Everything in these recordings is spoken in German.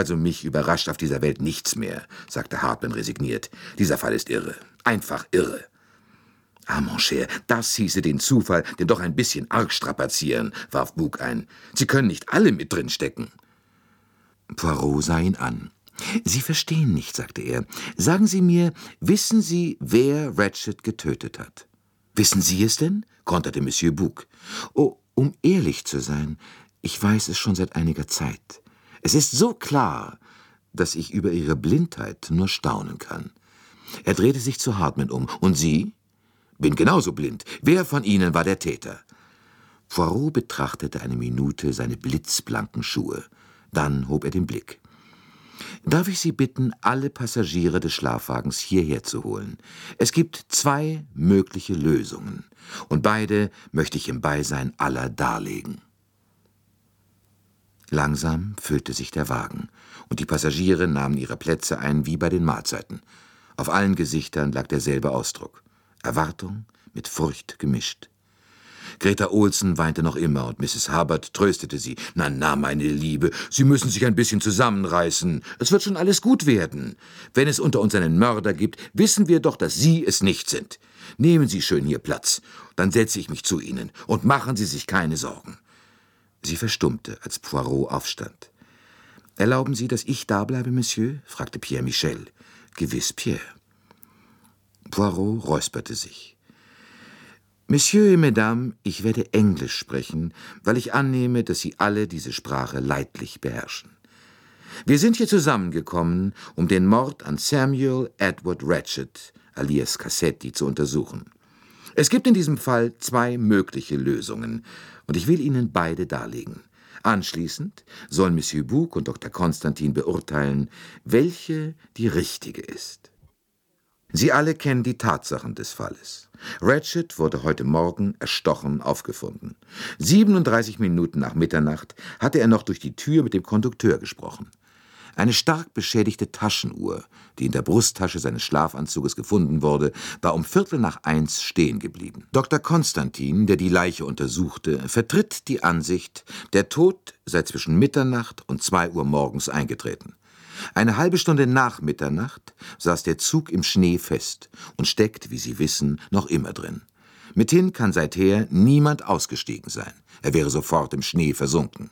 Also mich überrascht auf dieser Welt nichts mehr, sagte Hartman resigniert. Dieser Fall ist irre. Einfach irre. Ah, mon cher, das hieße den Zufall denn doch ein bisschen arg strapazieren, warf Bug ein. Sie können nicht alle mit drin stecken. Poirot sah ihn an. »Sie verstehen nicht«, sagte er. »Sagen Sie mir, wissen Sie, wer Ratchet getötet hat?« »Wissen Sie es denn?« konterte Monsieur Bouc. »Oh, um ehrlich zu sein, ich weiß es schon seit einiger Zeit. Es ist so klar, dass ich über Ihre Blindheit nur staunen kann.« Er drehte sich zu Hartman um. »Und Sie?« »Bin genauso blind. Wer von Ihnen war der Täter?« Poirot betrachtete eine Minute seine blitzblanken Schuhe. Dann hob er den Blick. »Darf ich Sie bitten, alle Passagiere des Schlafwagens hierher zu holen? Es gibt 2 mögliche Lösungen, und beide möchte ich im Beisein aller darlegen.« Langsam füllte sich der Wagen, und die Passagiere nahmen ihre Plätze ein wie bei den Mahlzeiten. Auf allen Gesichtern lag derselbe Ausdruck: Erwartung mit Furcht gemischt. Greta Olsen weinte noch immer, und Mrs. Hubbard tröstete sie. »Na, na, meine Liebe, Sie müssen sich ein bisschen zusammenreißen. Es wird schon alles gut werden. Wenn es unter uns einen Mörder gibt, wissen wir doch, dass Sie es nicht sind. Nehmen Sie schön hier Platz, dann setze ich mich zu Ihnen, und machen Sie sich keine Sorgen.« Sie verstummte, als Poirot aufstand. »Erlauben Sie, dass ich dableibe, Monsieur?« fragte Pierre Michel. »Gewiss, Pierre.« Poirot räusperte sich. »Monsieur et Mesdames, ich werde Englisch sprechen, weil ich annehme, dass Sie alle diese Sprache leidlich beherrschen. Wir sind hier zusammengekommen, um den Mord an Samuel Edward Ratchet, alias Cassetti, zu untersuchen. Es gibt in diesem Fall 2 mögliche Lösungen, und ich will Ihnen beide darlegen. Anschließend sollen Monsieur Bouc und Dr. Constantin beurteilen, welche die richtige ist. Sie alle kennen die Tatsachen des Falles. Ratchet wurde heute Morgen erstochen aufgefunden. 37 Minuten nach Mitternacht hatte er noch durch die Tür mit dem Kondukteur gesprochen. Eine stark beschädigte Taschenuhr, die in der Brusttasche seines Schlafanzuges gefunden wurde, war um 1:15 stehen geblieben. Dr. Constantin, der die Leiche untersuchte, vertritt die Ansicht, der Tod sei zwischen Mitternacht und 2 Uhr morgens eingetreten. Eine halbe Stunde nach Mitternacht saß der Zug im Schnee fest und steckt, wie Sie wissen, noch immer drin. Mithin kann seither niemand ausgestiegen sein. Er wäre sofort im Schnee versunken.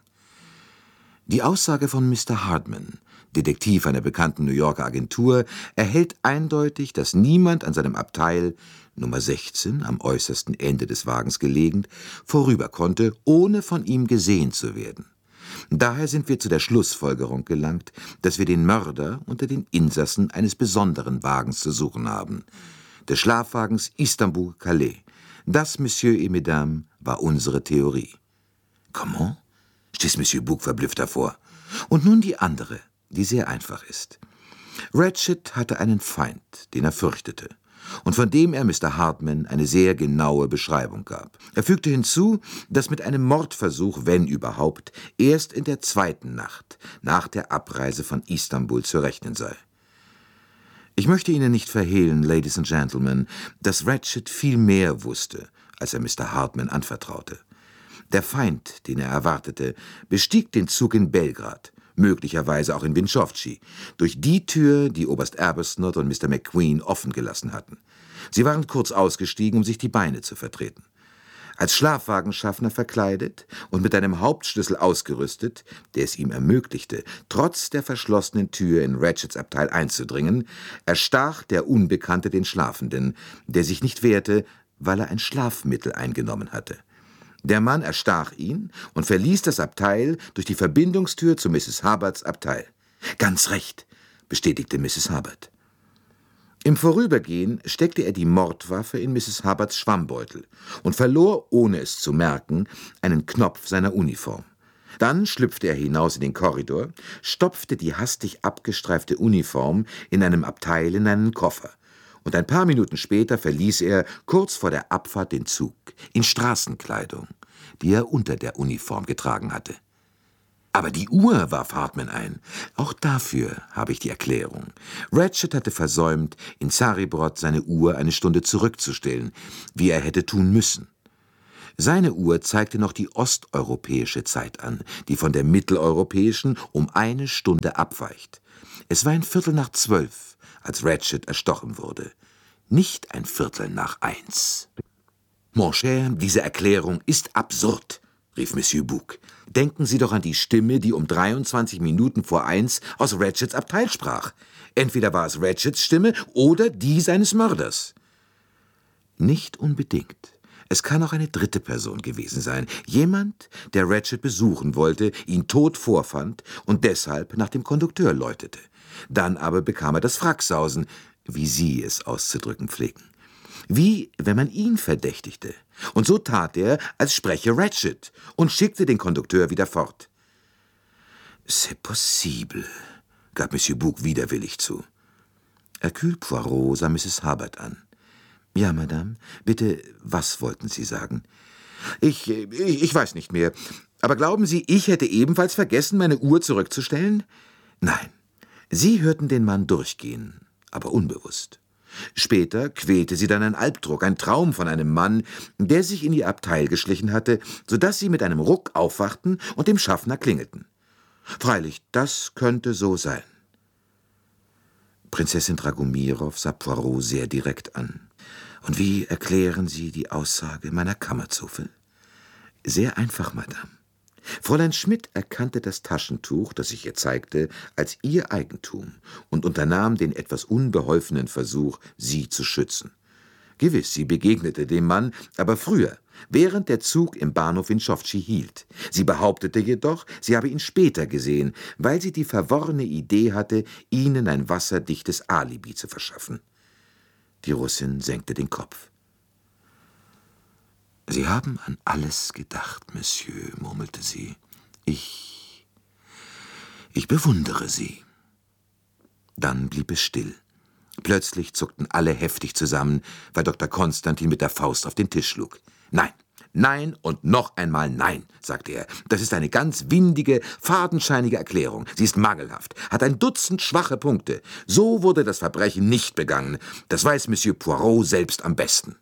Die Aussage von Mr. Hartman, Detektiv einer bekannten New Yorker Agentur, erhält eindeutig, dass niemand an seinem Abteil, Nummer 16, am äußersten Ende des Wagens gelegen, vorüber konnte, ohne von ihm gesehen zu werden. Daher sind wir zu der Schlussfolgerung gelangt, dass wir den Mörder unter den Insassen eines besonderen Wagens zu suchen haben, des Schlafwagens Istanbul-Calais. Das, Monsieur et Mesdames, war unsere Theorie. »Comment?« stieß Monsieur Bouc verblüfft hervor. »Und nun die andere, die sehr einfach ist. Ratchet hatte einen Feind, den er fürchtete, und von dem er Mr. Hartman eine sehr genaue Beschreibung gab. Er fügte hinzu, dass mit einem Mordversuch, wenn überhaupt, erst in der 2. Nacht nach der Abreise von Istanbul zu rechnen sei. Ich möchte Ihnen nicht verhehlen, Ladies and Gentlemen, dass Ratchet viel mehr wusste, als er Mr. Hartman anvertraute. Der Feind, den er erwartete, bestieg den Zug in Belgrad, möglicherweise auch in Winchowschi, durch die Tür, die Oberst Arbuthnot und Mr. McQueen offen gelassen hatten. Sie waren kurz ausgestiegen, um sich die Beine zu vertreten. Als Schlafwagenschaffner verkleidet und mit einem Hauptschlüssel ausgerüstet, der es ihm ermöglichte, trotz der verschlossenen Tür in Ratchets Abteil einzudringen, erstach der Unbekannte den Schlafenden, der sich nicht wehrte, weil er ein Schlafmittel eingenommen hatte. Der Mann erstach ihn und verließ das Abteil durch die Verbindungstür zu Mrs. Hubbards Abteil. »Ganz recht«, bestätigte Mrs. Hubbard. Im Vorübergehen steckte er die Mordwaffe in Mrs. Hubbards Schwammbeutel und verlor, ohne es zu merken, einen Knopf seiner Uniform. Dann schlüpfte er hinaus in den Korridor, stopfte die hastig abgestreifte Uniform in einem Abteil in einen Koffer. Und ein paar Minuten später verließ er kurz vor der Abfahrt den Zug, in Straßenkleidung, die er unter der Uniform getragen hatte. »Aber die Uhr«, warf Hartman ein. »Auch dafür habe ich die Erklärung. Ratchet hatte versäumt, in Zarebrod seine Uhr eine Stunde zurückzustellen, wie er hätte tun müssen. Seine Uhr zeigte noch die osteuropäische Zeit an, die von der mitteleuropäischen um 1 Stunde abweicht. Es war 11:45, als Ratchet erstochen wurde. Nicht 1/4 nach 1. »Mon cher, diese Erklärung ist absurd«, rief Monsieur Bouc. »Denken Sie doch an die Stimme, die um 23 Minuten vor 1 aus Ratchets Abteil sprach. Entweder war es Ratchets Stimme oder die seines Mörders.« »Nicht unbedingt. Es kann auch eine dritte Person gewesen sein. Jemand, der Ratchet besuchen wollte, ihn tot vorfand und deshalb nach dem Kondukteur läutete. Dann aber bekam er das Fracksausen, wie Sie es auszudrücken pflegen. Wie, wenn man ihn verdächtigte. Und so tat er, als spreche Ratchet und schickte den Kondukteur wieder fort.« »C'est possible«, gab Monsieur Bouc widerwillig zu. Hercule Poirot sah Mrs. Hubbard an. »Ja, Madame, bitte, was wollten Sie sagen?« Ich weiß nicht mehr. Aber glauben Sie, ich hätte ebenfalls vergessen, meine Uhr zurückzustellen?« »Nein, Sie hörten den Mann durchgehen, aber unbewusst. Später quälte Sie dann ein Albdruck, ein Traum von einem Mann, der sich in Ihr Abteil geschlichen hatte, so dass Sie mit einem Ruck aufwachten und dem Schaffner klingelten. Freilich, das könnte so sein.« Prinzessin Dragomirow sah Poirot sehr direkt an. »Und wie erklären Sie die Aussage meiner Kammerzofe?« »Sehr einfach, Madame. Fräulein Schmidt erkannte das Taschentuch, das ich ihr zeigte, als ihr Eigentum und unternahm den etwas unbeholfenen Versuch, sie zu schützen. Gewiss, sie begegnete dem Mann, aber früher, während der Zug im Bahnhof in Chowchi hielt. Sie behauptete jedoch, sie habe ihn später gesehen, weil sie die verworrene Idee hatte, ihnen ein wasserdichtes Alibi zu verschaffen.« Die Russin senkte den Kopf. »Sie haben an alles gedacht, Monsieur«, murmelte sie. Ich bewundere Sie.« Dann blieb es still. Plötzlich zuckten alle heftig zusammen, weil Dr. Konstantin mit der Faust auf den Tisch schlug. »Nein, nein und noch einmal nein«, sagte er. »Das ist eine ganz windige, fadenscheinige Erklärung. Sie ist mangelhaft, hat ein Dutzend schwache Punkte. So wurde das Verbrechen nicht begangen. Das weiß Monsieur Poirot selbst am besten.«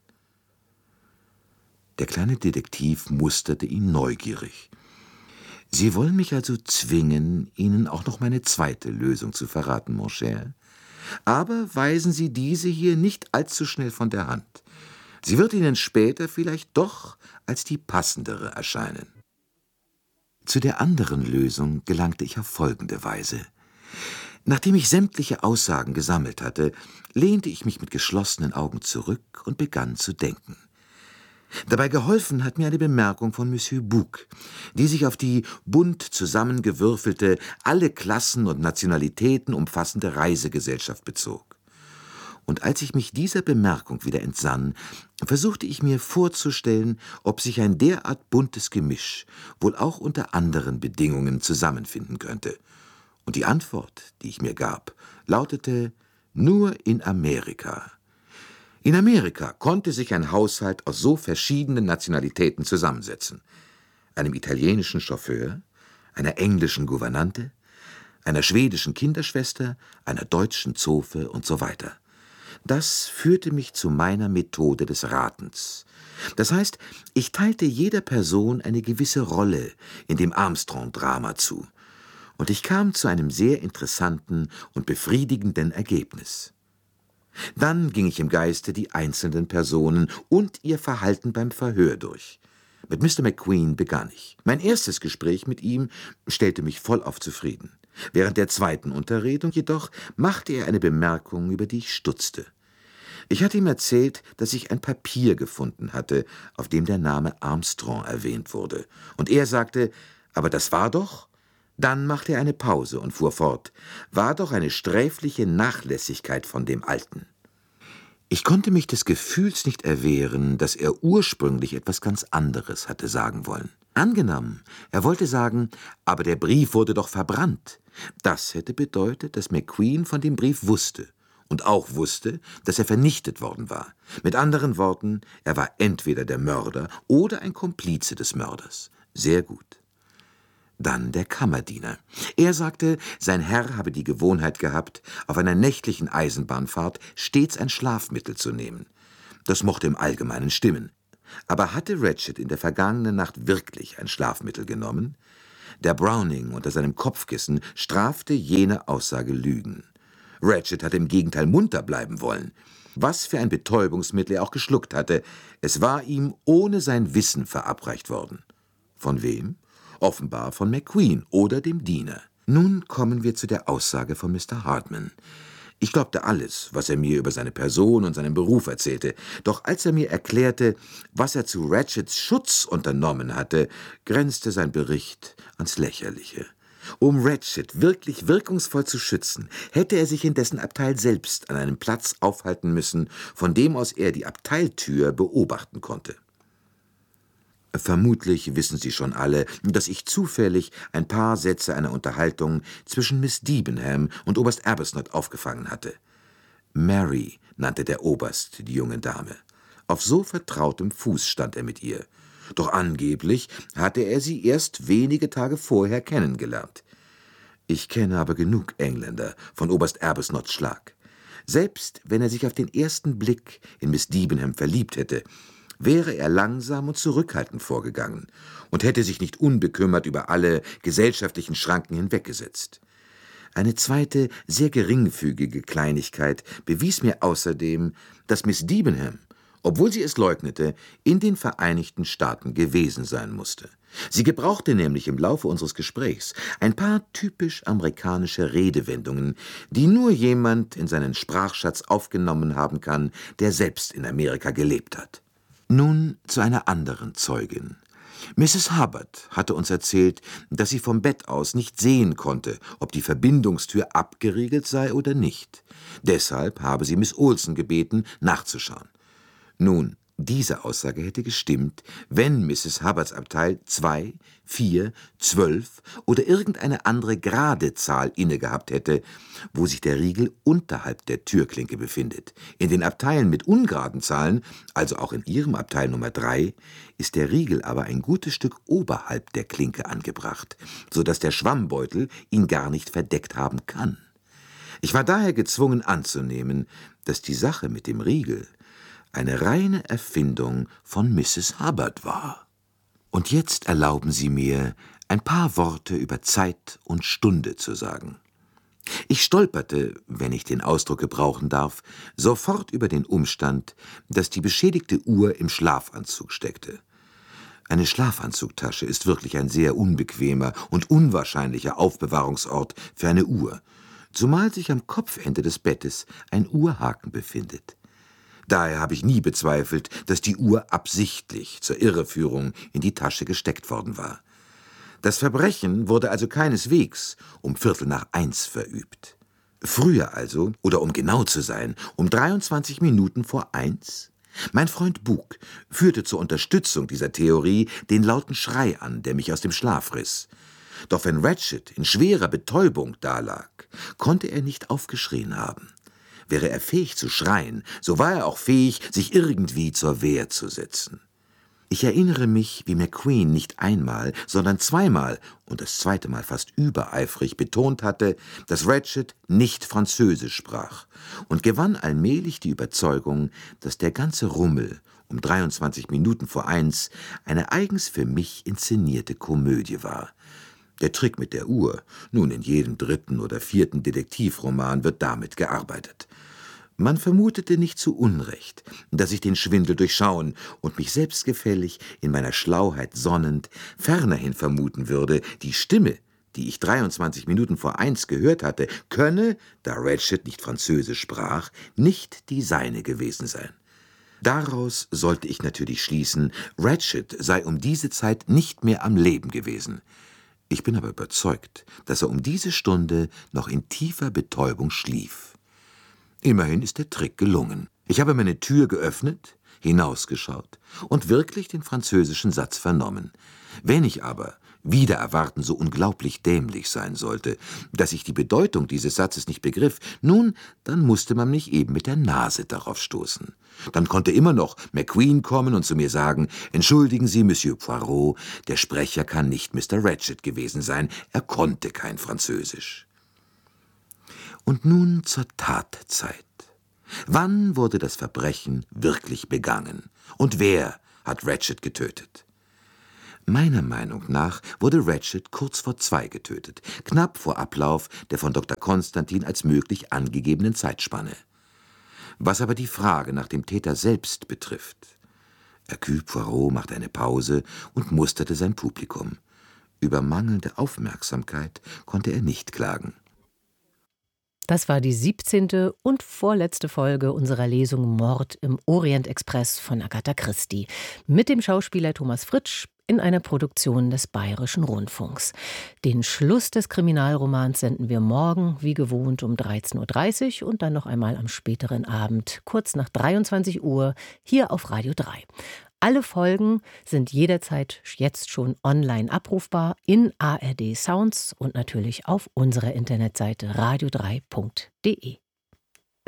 Der kleine Detektiv musterte ihn neugierig. »Sie wollen mich also zwingen, Ihnen auch noch meine zweite Lösung zu verraten, mon cher. Aber weisen Sie diese hier nicht allzu schnell von der Hand. Sie wird Ihnen später vielleicht doch als die passendere erscheinen.« Zu der anderen Lösung gelangte ich auf folgende Weise. Nachdem ich sämtliche Aussagen gesammelt hatte, lehnte ich mich mit geschlossenen Augen zurück und begann zu denken. Dabei geholfen hat mir eine Bemerkung von Monsieur Bouc, die sich auf die bunt zusammengewürfelte, alle Klassen und Nationalitäten umfassende Reisegesellschaft bezog. Und als ich mich dieser Bemerkung wieder entsann, versuchte ich mir vorzustellen, ob sich ein derart buntes Gemisch wohl auch unter anderen Bedingungen zusammenfinden könnte. Und die Antwort, die ich mir gab, lautete: nur in Amerika. In Amerika konnte sich ein Haushalt aus so verschiedenen Nationalitäten zusammensetzen: einem italienischen Chauffeur, einer englischen Gouvernante, einer schwedischen Kinderschwester, einer deutschen Zofe und so weiter. Das führte mich zu meiner Methode des Ratens. Das heißt, ich teilte jeder Person eine gewisse Rolle in dem Armstrong-Drama zu, und ich kam zu einem sehr interessanten und befriedigenden Ergebnis. Dann ging ich im Geiste die einzelnen Personen und ihr Verhalten beim Verhör durch. Mit Mr. McQueen begann ich. Mein erstes Gespräch mit ihm stellte mich vollauf zufrieden. Während der zweiten Unterredung jedoch machte er eine Bemerkung, über die ich stutzte. Ich hatte ihm erzählt, dass ich ein Papier gefunden hatte, auf dem der Name Armstrong erwähnt wurde. Und er sagte: »Aber das war doch?« Dann machte er eine Pause und fuhr fort: »War doch eine sträfliche Nachlässigkeit von dem Alten.« Ich konnte mich des Gefühls nicht erwehren, dass er ursprünglich etwas ganz anderes hatte sagen wollen. Angenommen, er wollte sagen: »Aber der Brief wurde doch verbrannt.« Das hätte bedeutet, dass McQueen von dem Brief wusste und auch wusste, dass er vernichtet worden war. Mit anderen Worten, er war entweder der Mörder oder ein Komplize des Mörders. Sehr gut. Dann der Kammerdiener. Er sagte, sein Herr habe die Gewohnheit gehabt, auf einer nächtlichen Eisenbahnfahrt stets ein Schlafmittel zu nehmen. Das mochte im Allgemeinen stimmen. Aber hatte Ratchet in der vergangenen Nacht wirklich ein Schlafmittel genommen? Der Browning unter seinem Kopfkissen strafte jene Aussage Lügen. Ratchet hatte im Gegenteil munter bleiben wollen. Was für ein Betäubungsmittel er auch geschluckt hatte, es war ihm ohne sein Wissen verabreicht worden. Von wem? Offenbar von McQueen oder dem Diener. Nun kommen wir zu der Aussage von Mr. Hartman. Ich glaubte alles, was er mir über seine Person und seinen Beruf erzählte, doch als er mir erklärte, was er zu Ratchets Schutz unternommen hatte, grenzte sein Bericht ans Lächerliche. Um Ratchet wirklich wirkungsvoll zu schützen, hätte er sich in dessen Abteil selbst an einem Platz aufhalten müssen, von dem aus er die Abteiltür beobachten konnte. Vermutlich wissen Sie schon alle, dass ich zufällig ein paar Sätze einer Unterhaltung zwischen Miss Debenham und Oberst Arbuthnot aufgefangen hatte. Mary nannte der Oberst die junge Dame. Auf so vertrautem Fuß stand er mit ihr. Doch angeblich hatte er sie erst wenige Tage vorher kennengelernt. Ich kenne aber genug Engländer von Oberst Arbuthnot's Schlag. Selbst wenn er sich auf den ersten Blick in Miss Debenham verliebt hätte, wäre er langsam und zurückhaltend vorgegangen und hätte sich nicht unbekümmert über alle gesellschaftlichen Schranken hinweggesetzt. Eine zweite, sehr geringfügige Kleinigkeit bewies mir außerdem, dass Miss Debenham, obwohl sie es leugnete, in den Vereinigten Staaten gewesen sein musste. Sie gebrauchte nämlich im Laufe unseres Gesprächs ein paar typisch amerikanische Redewendungen, die nur jemand in seinen Sprachschatz aufgenommen haben kann, der selbst in Amerika gelebt hat. Nun zu einer anderen Zeugin. Mrs. Hubbard hatte uns erzählt, dass sie vom Bett aus nicht sehen konnte, ob die Verbindungstür abgeriegelt sei oder nicht. Deshalb habe sie Miss Olsen gebeten, nachzuschauen. Nun, diese Aussage hätte gestimmt, wenn Mrs. Hubbards Abteil 2, 4, 12 oder irgendeine andere gerade Zahl innegehabt hätte, wo sich der Riegel unterhalb der Türklinke befindet. In den Abteilen mit ungeraden Zahlen, also auch in ihrem Abteil Nummer 3, ist der Riegel aber ein gutes Stück oberhalb der Klinke angebracht, so dass der Schwammbeutel ihn gar nicht verdeckt haben kann. Ich war daher gezwungen anzunehmen, dass die Sache mit dem Riegel eine reine Erfindung von Mrs. Hubbard war. Und jetzt erlauben Sie mir, ein paar Worte über Zeit und Stunde zu sagen. Ich stolperte, wenn ich den Ausdruck gebrauchen darf, sofort über den Umstand, dass die beschädigte Uhr im Schlafanzug steckte. Eine Schlafanzugtasche ist wirklich ein sehr unbequemer und unwahrscheinlicher Aufbewahrungsort für eine Uhr, zumal sich am Kopfende des Bettes ein Uhrhaken befindet. Daher habe ich nie bezweifelt, dass die Uhr absichtlich zur Irreführung in die Tasche gesteckt worden war. Das Verbrechen wurde also keineswegs um 1:15 verübt. Früher also, oder um genau zu sein, um 23 Minuten vor 1? Mein Freund Bug führte zur Unterstützung dieser Theorie den lauten Schrei an, der mich aus dem Schlaf riss. Doch wenn Ratchet in schwerer Betäubung dalag, konnte er nicht aufgeschrien haben. Wäre er fähig zu schreien, so war er auch fähig, sich irgendwie zur Wehr zu setzen. Ich erinnere mich, wie McQueen nicht einmal, sondern zweimal und das zweite Mal fast übereifrig betont hatte, dass Ratchet nicht Französisch sprach und gewann allmählich die Überzeugung, dass der ganze Rummel um 23 Minuten vor 1 eine eigens für mich inszenierte Komödie war. Der Trick mit der Uhr, nun in jedem 3. oder 4. Detektivroman wird damit gearbeitet. Man vermutete nicht zu Unrecht, dass ich den Schwindel durchschauen und mich selbstgefällig in meiner Schlauheit sonnend fernerhin vermuten würde, die Stimme, die ich 23 Minuten vor 1 gehört hatte, könne, da Ratchet nicht Französisch sprach, nicht die seine gewesen sein. Daraus sollte ich natürlich schließen, Ratchet sei um diese Zeit nicht mehr am Leben gewesen. Ich bin aber überzeugt, dass er um diese Stunde noch in tiefer Betäubung schlief. Immerhin ist der Trick gelungen. Ich habe meine Tür geöffnet, hinausgeschaut und wirklich den französischen Satz vernommen. Wenn ich aber, wider Erwarten, so unglaublich dämlich sein sollte, dass ich die Bedeutung dieses Satzes nicht begriff, nun, dann musste man mich eben mit der Nase darauf stoßen. Dann konnte immer noch McQueen kommen und zu mir sagen, »Entschuldigen Sie, Monsieur Poirot, der Sprecher kann nicht Mr. Ratchet gewesen sein, er konnte kein Französisch.« Und nun zur Tatzeit. Wann wurde das Verbrechen wirklich begangen? Und wer hat Ratched getötet. Meiner Meinung nach wurde Ratched kurz vor 2 getötet, knapp vor Ablauf der von Dr. Konstantin als möglich angegebenen Zeitspanne. Was aber die Frage nach dem Täter selbst betrifft. Hercule Poirot machte eine Pause und musterte sein Publikum. Über mangelnde Aufmerksamkeit konnte er nicht klagen. Das war die 17. und vorletzte Folge unserer Lesung Mord im Orient-Express von Agatha Christie mit dem Schauspieler Thomas Fritsch in einer Produktion des Bayerischen Rundfunks. Den Schluss des Kriminalromans senden wir morgen, wie gewohnt, um 13:30 Uhr und dann noch einmal am späteren Abend, kurz nach 23 Uhr, hier auf Radio 3. Alle Folgen sind jederzeit jetzt schon online abrufbar in ARD Sounds und natürlich auf unserer Internetseite radio3.de.